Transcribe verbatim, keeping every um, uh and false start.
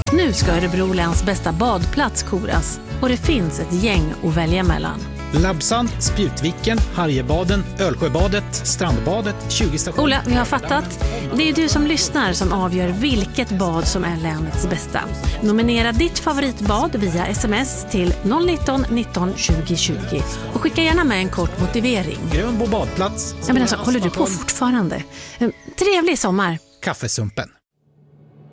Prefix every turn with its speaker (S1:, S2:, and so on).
S1: Nu ska Örebro läns bästa badplats koras och det finns ett gäng att välja mellan.
S2: Labsand, Spjutviken, Harjebaden, Ölsjöbadet, Strandbadet, tjugo stationer.
S1: Ola, vi har fattat. Det är ju du som lyssnar som avgör vilket bad som är länets bästa. Nominera ditt favoritbad via sms till noll nitton nitton tjugo tjugo och skicka gärna med en kort motivering.
S2: Grönbo badplats.
S1: Ja, men alltså, håller du på fortfarande? Trevlig sommar.
S2: Kaffesumpen.